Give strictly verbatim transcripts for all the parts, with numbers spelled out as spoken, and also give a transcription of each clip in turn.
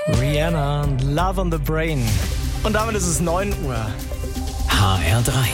Rihanna, Love on the Brain. Und damit ist es neun Uhr. H R drei.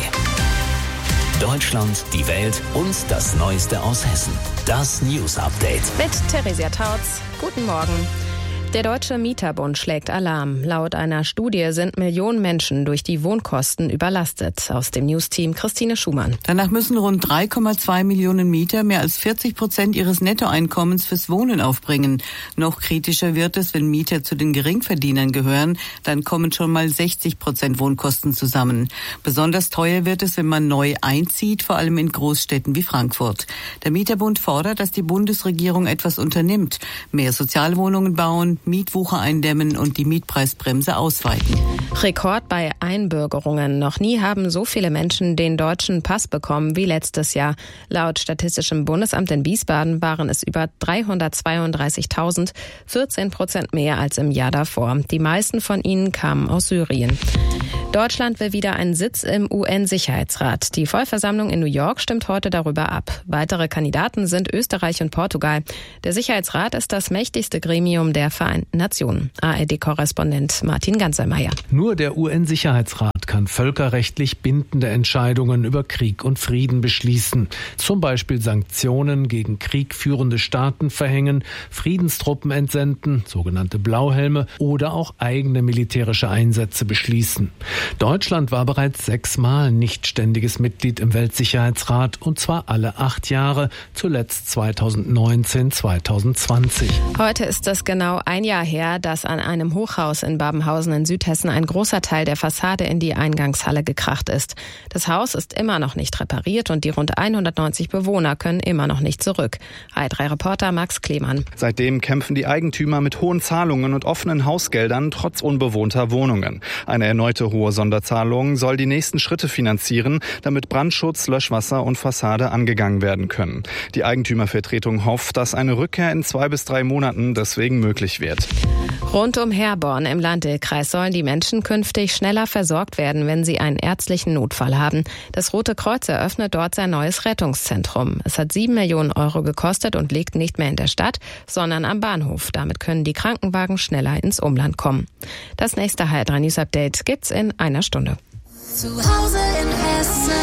Deutschland, die Welt und das Neueste aus Hessen. Das News Update. Mit Theresia Tautz. Guten Morgen. Der Deutsche Mieterbund schlägt Alarm. Laut einer Studie sind Millionen Menschen durch die Wohnkosten überlastet. Aus dem News-Team Christine Schumann. Danach müssen rund drei Komma zwei Millionen Mieter mehr als vierzig Prozent ihres Nettoeinkommens fürs Wohnen aufbringen. Noch kritischer wird es, wenn Mieter zu den Geringverdienern gehören. Dann kommen schon mal sechzig Prozent Wohnkosten zusammen. Besonders teuer wird es, wenn man neu einzieht, vor allem in Großstädten wie Frankfurt. Der Mieterbund fordert, dass die Bundesregierung etwas unternimmt. Mehr Sozialwohnungen bauen, Mietwucher eindämmen und die Mietpreisbremse ausweiten. Rekord bei Einbürgerungen. Noch nie haben so viele Menschen den deutschen Pass bekommen wie letztes Jahr. Laut Statistischem Bundesamt in Wiesbaden waren es über dreihundertzweiunddreißigtausend, vierzehn Prozent mehr als im Jahr davor. Die meisten von ihnen kamen aus Syrien. Deutschland will wieder einen Sitz im U N-Sicherheitsrat. Die Vollversammlung in New York stimmt heute darüber ab. Weitere Kandidaten sind Österreich und Portugal. Der Sicherheitsrat ist das mächtigste Gremium der Vereinten Nationen. A R D-Korrespondent Martin Gansermeier. Nur der U N-Sicherheitsrat kann völkerrechtlich bindende Entscheidungen über Krieg und Frieden beschließen. Zum Beispiel Sanktionen gegen kriegführende Staaten verhängen, Friedenstruppen entsenden, sogenannte Blauhelme, oder auch eigene militärische Einsätze beschließen. Deutschland war bereits sechsmal nicht ständiges Mitglied im Weltsicherheitsrat, und zwar alle acht Jahre, zuletzt zweitausendneunzehn, zweitausendzwanzig. Heute ist es genau ein Jahr her, dass an einem Hochhaus in Babenhausen in Südhessen ein großer Teil der Fassade in die Eingangshalle gekracht ist. Das Haus ist immer noch nicht repariert und die rund hundertneunzig Bewohner können immer noch nicht zurück. H R drei Reporter Max Klemann. Seitdem kämpfen die Eigentümer mit hohen Zahlungen und offenen Hausgeldern trotz unbewohnter Wohnungen. Eine erneute hohe Sonderzahlung soll die nächsten Schritte finanzieren, damit Brandschutz, Löschwasser und Fassade angegangen werden können. Die Eigentümervertretung hofft, dass eine Rückkehr in zwei bis drei Monaten deswegen möglich wird. Rund um Herborn im Landil-Kreis sollen die Menschen künftig schneller versorgt werden, wenn sie einen ärztlichen Notfall haben. Das Rote Kreuz eröffnet dort sein neues Rettungszentrum. Es hat sieben Millionen Euro gekostet und liegt nicht mehr in der Stadt, sondern am Bahnhof. Damit können die Krankenwagen schneller ins Umland kommen. Das nächste H R drei News Update gibt's in einer Stunde. Zu Hause in Hessen.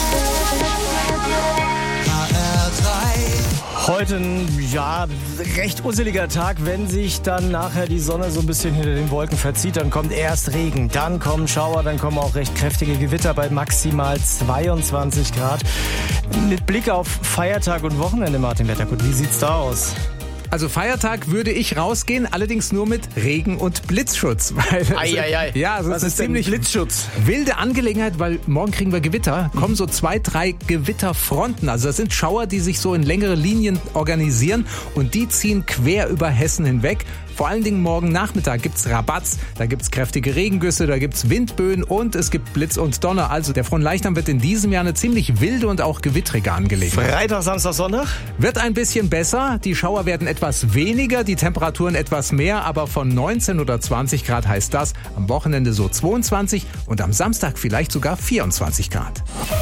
H R drei. Heute ein, ja, recht urseliger Tag. Wenn sich dann nachher die Sonne so ein bisschen hinter den Wolken verzieht, dann kommt erst Regen, dann kommen Schauer, dann kommen auch recht kräftige Gewitter bei maximal zweiundzwanzig Grad. Mit Blick auf Feiertag und Wochenende, Martin Wettergut, wie sieht's da aus? Also Feiertag würde ich rausgehen, allerdings nur mit Regen- und Blitzschutz. Weil, ei, ei, ei. Ja, also was ist ist denn ziemlich Blitzschutz? Wilde Angelegenheit, weil morgen kriegen wir Gewitter, kommen so zwei, drei Gewitterfronten. Also das sind Schauer, die sich so in längere Linien organisieren und die ziehen quer über Hessen hinweg. Vor allen Dingen morgen Nachmittag gibt's Rabatz, da gibt's kräftige Regengüsse, da gibt's Windböen und es gibt Blitz und Donner. Also der Fronleichnam wird in diesem Jahr eine ziemlich wilde und auch gewittrige Angelegenheit. Freitag, Samstag, Sonntag? Wird ein bisschen besser, die Schauer werden etwas weniger, die Temperaturen etwas mehr, aber von neunzehn oder zwanzig Grad heißt das, am Wochenende so zweiundzwanzig und am Samstag vielleicht sogar vierundzwanzig Grad.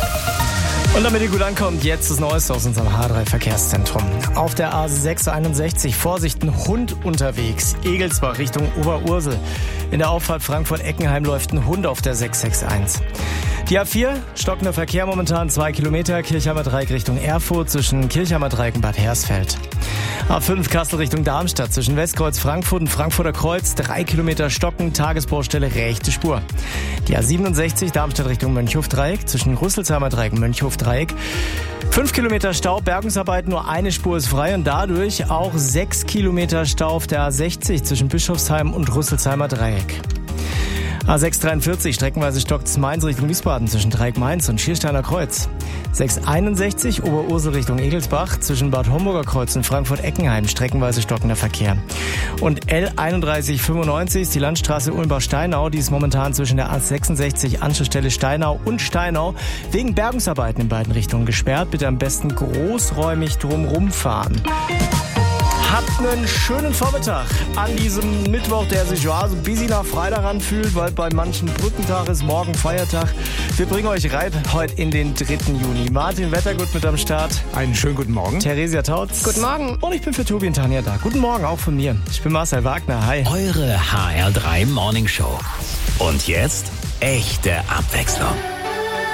Und damit ihr gut ankommt, jetzt das Neueste aus unserem H R drei Verkehrszentrum. Auf der A sechshunderteinundsechzig, Vorsicht, ein Hund unterwegs. Egelsbach Richtung Oberursel. In der Auffahrt Frankfurt-Eckenheim läuft ein Hund auf der sechs sechs eins. Die A vier, stockender Verkehr momentan, zwei Kilometer, Kirchheimer Dreieck Richtung Erfurt zwischen Kirchheimer Dreieck und Bad Hersfeld. A fünf, Kassel Richtung Darmstadt zwischen Westkreuz Frankfurt und Frankfurter Kreuz, drei Kilometer stocken, Tagesbaustelle, rechte Spur. Die A siebenundsechzig, Darmstadt Richtung Mönchhof Dreieck zwischen Rüsselsheimer Dreieck und Mönchhof Dreieck. Fünf Kilometer Stau, Bergungsarbeiten, nur eine Spur ist frei und dadurch auch sechs Kilometer Stau auf der A sechzig zwischen Bischofsheim und Rüsselsheimer Dreieck. A sechs dreiundvierzig, streckenweise stockt Mainz Richtung Wiesbaden zwischen Dreieck-Mainz und Schiersteiner Kreuz. sechs einundsechzig, Oberursel Richtung Egelsbach zwischen Bad Homburger Kreuz und Frankfurt-Eckenheim, streckenweise stockender Verkehr. Und L einunddreißig fünfundneunzig ist die Landstraße Ulmbach-Steinau, die ist momentan zwischen der A sechsundsechzig Anschlussstelle Steinau und Steinau wegen Bergungsarbeiten in beiden Richtungen gesperrt. Bitte am besten großräumig drumrum fahren. Habt einen schönen Vormittag an diesem Mittwoch, der sich ja so ein bisschen nach Freitag anfühlt, weil bei manchen Brückentag ist, morgen Feiertag. Wir bringen euch rein heute in den dritten Juni. Martin Wettergut mit am Start. Einen schönen guten Morgen. Theresia Tautz. Guten Morgen. Und ich bin für Tobi und Tanja da. Guten Morgen auch von mir. Ich bin Marcel Wagner. Hi. Eure H R drei Morning Show. Und jetzt echte Abwechslung.